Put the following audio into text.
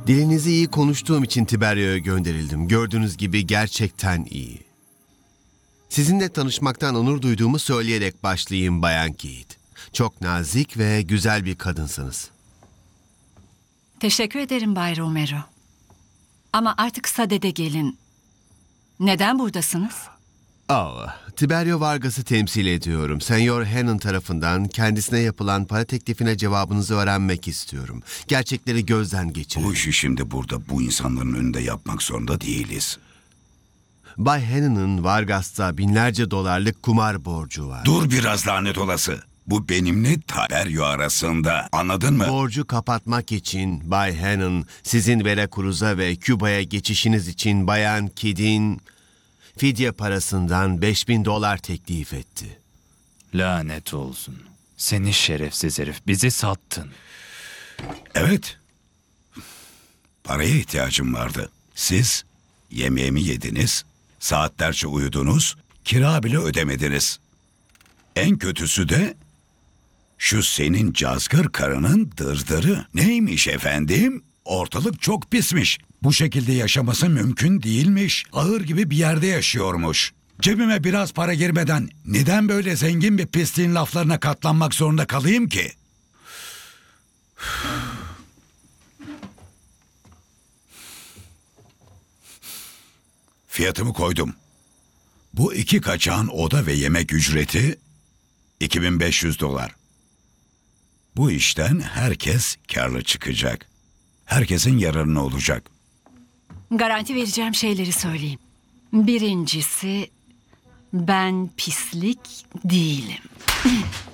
Dilinizi iyi konuştuğum için Tiberio'ya gönderildim. Gördüğünüz gibi gerçekten iyi. Sizinle tanışmaktan onur duyduğumu söyleyerek başlayayım Bayan Keith. Çok nazik ve güzel bir kadınsınız. Teşekkür ederim Bay Romero. Ama artık sadede gelin. Neden buradasınız? Tiberio Vargas'ı temsil ediyorum. Senyor Hannon tarafından kendisine yapılan para teklifine cevabınızı öğrenmek istiyorum. Gerçekleri gözden geçirin. Bu işi şimdi burada bu insanların önünde yapmak zorunda değiliz. Bay Hannon'ın Vargas'ta binlerce dolarlık kumar borcu var. Dur biraz lanet olası. Bu benimle Tiberio arasında. Anladın mı? Borcu kapatmak için Bay Hannon sizin Veracruz'a ve Küba'ya geçişiniz için Bayan Keith'in fidye parasından 5.000 dolar teklif etti. Lanet olsun. Seni şerefsiz herif, bizi sattın. Evet. Paraya ihtiyacım vardı. Siz yemeğimi yediniz, saatlerce uyudunuz, kira bile ödemediniz. En kötüsü de şu senin cazgır karının dırdırı. Neymiş efendim? Ortalık çok pismiş. Bu şekilde yaşaması mümkün değilmiş. Ahır gibi bir yerde yaşıyormuş. Cebime biraz para girmeden neden böyle zengin bir pisliğin laflarına katlanmak zorunda kalayım ki? Fiyatımı koydum. Bu 2 kaçağın oda ve yemek ücreti 2.500 dolar. Bu işten herkes kârlı çıkacak. Herkesin yararına olacak. Garanti vereceğim şeyleri söyleyeyim. Birincisi, ben pislik değilim.